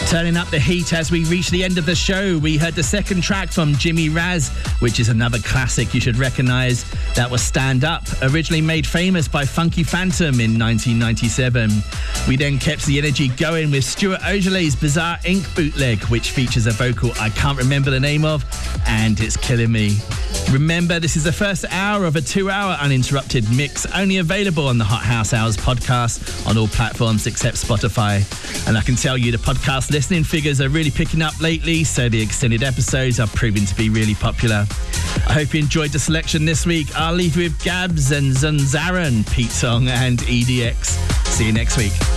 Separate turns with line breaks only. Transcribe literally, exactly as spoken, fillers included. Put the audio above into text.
Turning up the heat as we reach the end of the show. We heard the second track from Jimmy Raz, which is another classic you should recognise. That was Stand Up, originally made famous by Funky Phantom in nineteen ninety-seven. We then kept the energy going with Stuart Ojolay's Bizarre Incorporated bootleg, which features a vocal I can't remember the name of, and it's killing me. Remember, this is the first hour of a two-hour uninterrupted mix, only available on the Hot House Hours podcast on all platforms except Spotify. And I can tell you the podcast listening figures are really picking up lately, so the extended episodes are proving to be really popular. I hope you enjoyed the selection this week. I'll leave you with Gabs and Zanzaran, Pete Song and E D X. See you next week.